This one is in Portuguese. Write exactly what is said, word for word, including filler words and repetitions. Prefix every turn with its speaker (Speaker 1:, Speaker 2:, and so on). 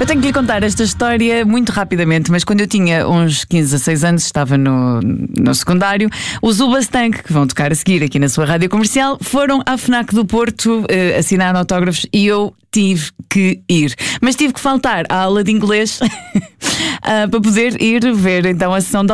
Speaker 1: Eu tenho que lhe contar esta história muito rapidamente, mas quando eu tinha uns quinze a seis anos, estava no, no secundário, os Ubastank, que vão tocar a seguir aqui na sua rádio comercial, foram à FNAC do Porto uh, assinar autógrafos e eu tive que ir. Mas tive que faltar à aula de inglês uh, para poder ir ver então a sessão de